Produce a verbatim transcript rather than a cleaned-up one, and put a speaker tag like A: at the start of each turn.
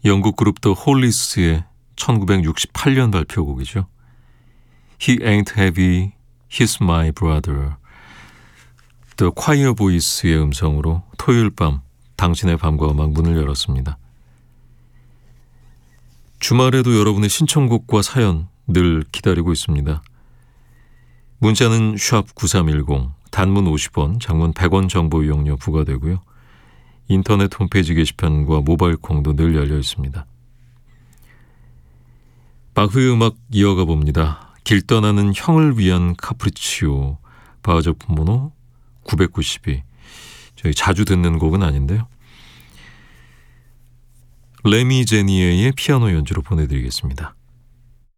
A: 영국 그룹 더 홀리스의 천구백육십팔 년 발표곡이죠. He ain't heavy, he's my brother. The Choir Voice의 음성으로 토요일 밤 당신의 밤과 음악 문을 열었습니다. 주말에도 여러분의 신청곡과 사연 늘 기다리고 있습니다. 문자는 샵 구삼일공, 단문 오십 원, 장문 백 원 정보 이용료 부과되고요. 인터넷 홈페이지 게시판과 모바일 콩도 늘 열려 있습니다. 바흐의 음악 이어가 봅니다. 길 떠나는 형을 위한 카프리치오, 바하저프 모노 구백구십이. 저희 자주 듣는 곡은 아닌데요. 레미 제니에의 피아노 연주로 보내드리겠습니다.